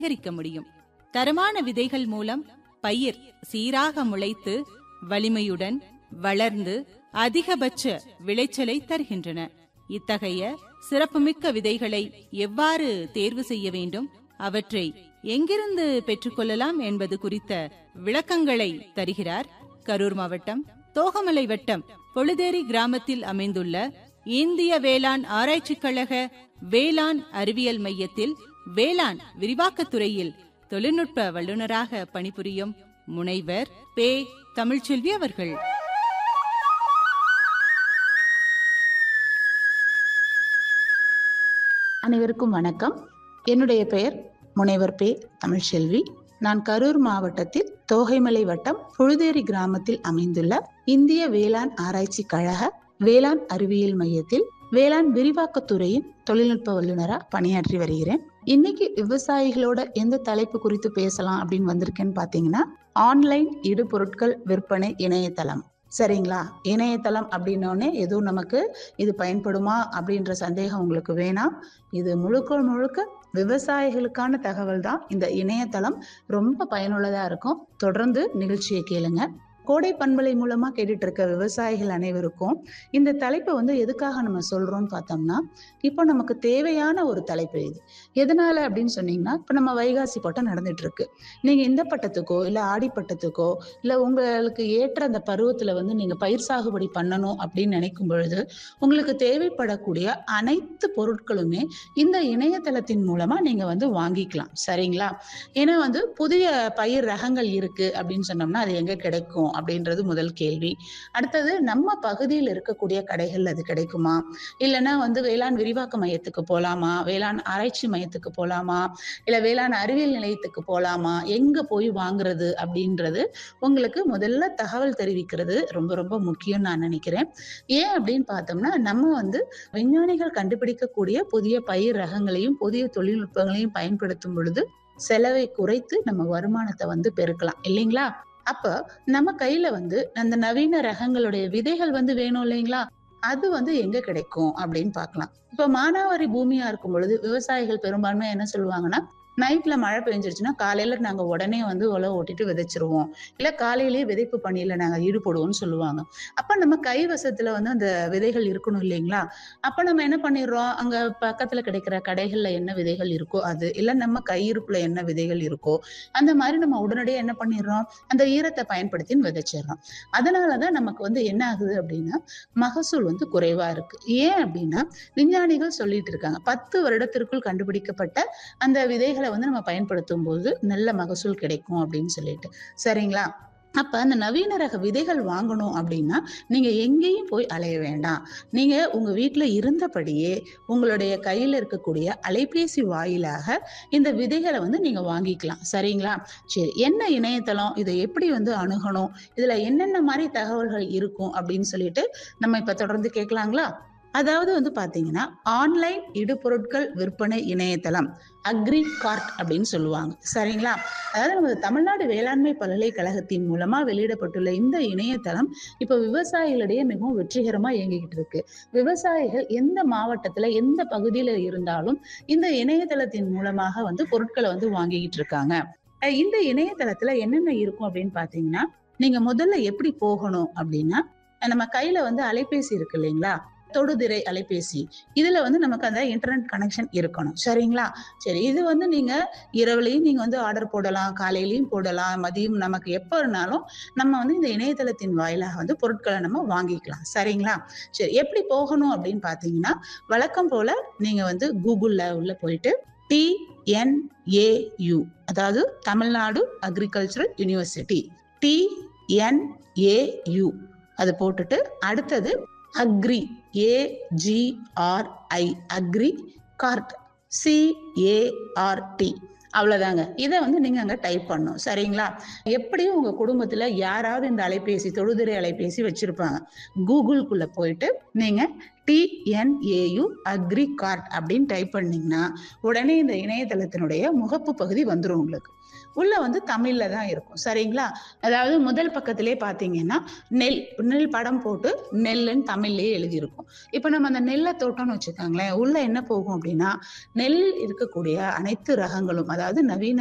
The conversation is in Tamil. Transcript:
அதிகரிக்க முடியும். தரமான விதைகள் மூலம் பயிர் சீராக முளைத்து வலிமையுடன் வளர்ந்து அதிகபட்ச விளைச்சலை தருகின்றன. இத்தகைய சிறப்புமிக்க விதைகளை எவ்வாறு தேர்வு செய்ய வேண்டும், அவற்றை எங்கிருந்து பெற்றுக்கொள்ளலாம் என்பது குறித்த விளக்கங்களை தருகிறார் கரூர் மாவட்டம் தோகமலை வட்டம் பொழுதேரி கிராமத்தில் அமைந்துள்ள இந்திய வேளாண் ஆராய்ச்சிக் கழக வேளாண் அறிவியல் மையத்தில் வேளாண் விரிவாக்கத்துறையில் தொழில்நுட்ப வல்லுநராக பணிபுரியும் முனைவர் பே. தமிழ்ச்செல்வி அவர்கள். அனைவருக்கும் வணக்கம். என்னுடைய பெயர் முனைவர் பே. தமிழ்ச்செல்வி. நான் கரூர் மாவட்டத்தில் தோகைமலை வட்டம் பொழுதேரி கிராமத்தில் அமைந்துள்ள இந்திய வேளாண் ஆராய்ச்சி கழக வேளாண் அறிவியல் மையத்தில் வேளாண் விரிவாக்கத்துறையின் தொழில்நுட்ப வல்லுநரா பணியாற்றி வருகிறேன். இன்னைக்கு விவசாயிகளோட எந்த தலைப்பு குறித்து பேசலாம் அப்படின்னு வந்திருக்கேன்னு பாத்தீங்கன்னா, ஆன்லைன் இடுபொருட்கள் விற்பனை இணையதளம். சரிங்களா? இணையதளம் அப்படின்னோடனே எதுவும் நமக்கு இது பயன்படுமா அப்படின்ற சந்தேகம் உங்களுக்கு வேணாம். இது முழுக்க முழுக்க விவசாயிகளுக்கான தகவல் தான். இந்த இணையதளம் ரொம்ப பயனுள்ளதா இருக்கும். தொடர்ந்து நிகழ்ச்சியை கேளுங்க. கோடை பண்பலை மூலமா கேட்டுட்டு இருக்க விவசாயிகள் அனைவருக்கும் இந்த தலைப்பை எதுக்காக நம்ம சொல்றோம்னு பார்த்தோம்னா, இப்போ நமக்கு தேவையான ஒரு தலைப்பு இது. எதனால அப்படின்னு சொன்னீங்கன்னா, இப்ப நம்ம வைகாசி பட்டம் நடந்துட்டு இருக்கு. நீங்க இந்த பட்டத்துக்கோ இல்ல ஆடி பட்டத்துக்கோ இல்ல உங்களுக்கு ஏற்ற அந்த பருவத்துல நீங்க பயிர் சாகுபடி பண்ணணும் அப்படின்னு நினைக்கும் பொழுது உங்களுக்கு தேவைப்படக்கூடிய அனைத்து பொருட்களுமே இந்த இணையதளத்தின் மூலமா நீங்க வாங்கிக்கலாம். சரிங்களா? ஏன்னா புதிய பயிர் ரகங்கள் இருக்கு அப்படின்னு சொன்னோம்னா அது எங்க கிடைக்கும் அப்படின்றது முதல் கேள்வி. அடுத்தது, நம்ம பகுதியில் இருக்கக்கூடிய கடைகள் அது கிடைக்குமா, இல்லைன்னா வேளாண் விரிவாக்க மையத்துக்கு போலாமா, வேளாண் ஆராய்ச்சி மையத்துக்கு போலாமா, இல்ல வேளாண் அறிவியல் நிலையத்துக்கு போலாமா, எங்க போய் வாங்குறது அப்படின்றது உங்களுக்கு முதல்ல தகவல் தெரிவிக்கிறது ரொம்ப ரொம்ப முக்கியம் நான் நினைக்கிறேன். ஏன் அப்படின்னு பார்த்தோம்னா, நம்ம விஞ்ஞானிகள் கண்டுபிடிக்கக்கூடிய புதிய பயிர் ரகங்களையும் புதிய தொழில்நுட்பங்களையும் பயன்படுத்தும் பொழுது செலவை குறைத்து நம்ம வருமானத்தை பெருக்கலாம் இல்லைங்களா? அப்ப நம்ம கையில அந்த நவீன ரகங்களுடைய விதைகள் வேணும் இல்லைங்களா? அது எங்க கிடைக்கும் அப்படின்னு பார்க்கலாம். இப்ப மானாவாரி பூமியா இருக்கும் பொழுது விவசாயிகள் பெரும்பான்மையா என்ன சொல்லுவாங்கன்னா, நைட்ல மழை பெஞ்சிருச்சுன்னா காலையில நாங்க உடனே உழவு ஓட்டிட்டு விதைச்சிருவோம், இல்ல காலையிலேயே விதைப்பு பணியில நாங்க ஈடுபடுவோம்னு சொல்லுவாங்க. அப்ப நம்ம கைவசத்துல அந்த விதைகள் இருக்கணும் இல்லைங்களா? அப்ப நம்ம என்ன பண்ணிடுறோம், அங்க பக்கத்துல கிடைக்கிற கடைகள்ல என்ன விதைகள் இருக்கோ அது, இல்ல நம்ம கையிருப்புல என்ன விதைகள் இருக்கோ அந்த மாதிரி நம்ம உடனடியே என்ன பண்ணிடுறோம், அந்த ஈரத்தை பயன்படுத்தி விதைச்சிடறோம். அதனாலதான் நமக்கு என்ன ஆகுது அப்படின்னா, மகசூல் குறைவா இருக்கு. ஏன் அப்படின்னா, விஞ்ஞானிகள் சொல்லிட்டு இருக்காங்க 10 வருடத்திற்குள் கண்டுபிடிக்கப்பட்ட அந்த விதைகள் நம்ம பயன்படுத்தும் போது நல்ல மகசூல் கிடைக்கும் அப்படின்னு சொல்லிட்டு. சரிங்களா? அப்ப அந்த நவீன ரக விதைகள் வாங்கணும் அப்படின்னா நீங்க எங்கேயும் போய் அலைய வேண்டாம். நீங்க உங்க வீட்டுல இருந்தபடியே உங்களுடைய கையில இருக்கக்கூடிய அலைபேசி வாயிலாக இந்த விதைகளை நீங்க வாங்கிக்கலாம். சரிங்களா? சரி, என்ன இணையதளம், இதை எப்படி அணுகணும், இதுல என்னென்ன மாதிரி தகவல்கள் இருக்கும் அப்படின்னு சொல்லிட்டு நம்ம இப்ப தொடர்ந்து கேட்கலாங்களா? அதாவது பாத்தீங்கன்னா, ஆன்லைன் இடுபொருட்கள் விற்பனை இணையதளம், அக்ரி கார்ட் அப்படின்னு சொல்லுவாங்க. சரிங்களா? அதாவது நம்ம தமிழ்நாடு வேளாண்மை பல்கலைக்கழகத்தின் மூலமா வெளியிடப்பட்டுள்ள இந்த இணையதளம் இப்ப விவசாயிகளிடையே மிகவும் வெற்றிகரமா இயங்கிக்கிட்டு இருக்கு. விவசாயிகள் எந்த மாவட்டத்துல எந்த பகுதியில இருந்தாலும் இந்த இணையதளத்தின் மூலமாக பொருட்களை வாங்கிக்கிட்டு இருக்காங்க. இந்த இணையதளத்துல என்னென்ன இருக்கும் அப்படின்னு பாத்தீங்கன்னா, நீங்க முதல்ல எப்படி போகணும் அப்படின்னா, நம்ம கையில அலைபேசி இருக்கு இல்லைங்களா, தொடுதிரை அலைபேசி, இதுல நமக்கு அந்த இன்டர்நெட் கனெக்ஷன் இருக்கணும். சரிங்களா? சரி, இது நீங்க இரவுலையும் நீங்க ஆர்டர் போடலாம், காலையிலயும் போடலாம், மதியம், நமக்கு எப்ப இருந்தாலும் நம்ம இந்த இணையதளத்தின் வாயிலாக பொருட்களை நம்ம வாங்கிக்கலாம். சரிங்களா? சரி, எப்படி போகணும் அப்படின்னு பாத்தீங்கன்னா, வழக்கம் போல நீங்க கூகுள்ல உள்ள போயிட்டு TNAU, அதாவது தமிழ்நாடு அக்ரிகல்ச்சரல் யூனிவர்சிட்டி, TNAU அதை போட்டுட்டு அடுத்தது agri, AGRI, agri card, CART, அவ்வளவுதாங்க. இதை நீங்க அங்க டைப் பண்ணும். சரிங்களா? எப்படியும் உங்க குடும்பத்துல யாராவது இந்த அலைபேசி, தொடுதிரை அலைபேசி வச்சிருப்பாங்க. கூகுளுக்குள்ள போயிட்டு நீங்க TNAU அக்ரிகார்ட் அப்படின்னு டைப் பண்ணீங்கன்னா உடனே இந்த இணையதளத்தினுடைய முகப்பு பகுதி வந்துடும். உங்களுக்கு உள்ள தமிழ்ல தான் இருக்கும். சரிங்களா? அதாவது முதல் பக்கத்திலே பாத்தீங்கன்னா நெல் படம் போட்டு நெல்லுன்னு தமிழ்லயே எழுதியிருக்கும். இப்ப நம்ம அந்த நெல்லை தோட்டம்னு வச்சுக்கோங்களேன், உள்ள என்ன போகும் அப்படின்னா நெல் இருக்கக்கூடிய அனைத்து ரகங்களும், அதாவது நவீன